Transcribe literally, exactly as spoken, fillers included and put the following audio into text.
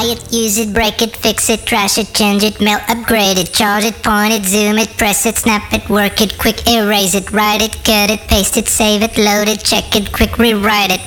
it, use it, break it, fix it, trash it, change it, melt, upgrade it, charge it, point it, zoom it, press it, snap it, work it, quick erase it, write it, cut it, paste it, save it, load it, check it, quick rewrite it.